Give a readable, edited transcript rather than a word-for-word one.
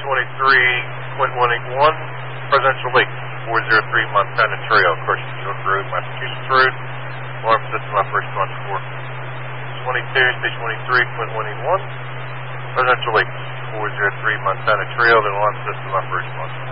Quint 181, Presidential Lake, 403 Montana Trail, Carson York Road, Massachusetts Road. Alarm system operation on 422, Station 23, Quint 181, Presidential Lake, 403 Montana Trail, the alarm system operation on